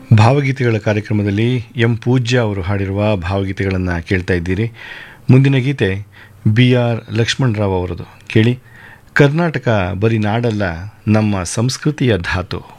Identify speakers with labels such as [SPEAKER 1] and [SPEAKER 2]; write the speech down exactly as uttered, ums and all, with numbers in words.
[SPEAKER 1] ಭಾವಗೀತೆಗಳ ಕಾರ್ಯಕ್ರಮದಲ್ಲಿ ಎಂ ಪೂಜ್ಯ ಅವರು ಹಾಡಿರುವ ಭಾವಗೀತೆಗಳನ್ನು ಕೇಳ್ತಾ ಇದ್ದೀರಿ. ಮುಂದಿನ ಗೀತೆ ಬಿ ಆರ್ ಲಕ್ಷ್ಮಣರಾವ್ ಅವರದು. ಕೇಳಿ. ಕರ್ನಾಟಕ ಬರೀ ನಾಡಲ್ಲ, ನಮ್ಮ ಸಂಸ್ಕೃತಿಯ ಧಾತು.